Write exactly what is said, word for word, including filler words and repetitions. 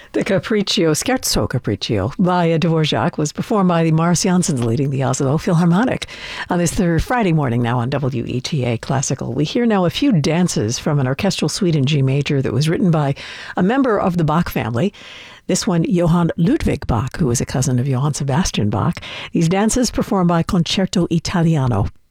The Capriccio, Scherzo Capriccio by Dvorak was performed by the Mars Janssens leading the Oslo Philharmonic on this third Friday morning now on W E T A Classical. We hear now a few dances from an orchestral suite in G major that was written by a member of the Bach family. This one, Johann Ludwig Bach, who was a cousin of Johann Sebastian Bach. These dances performed by Concerto Italiano.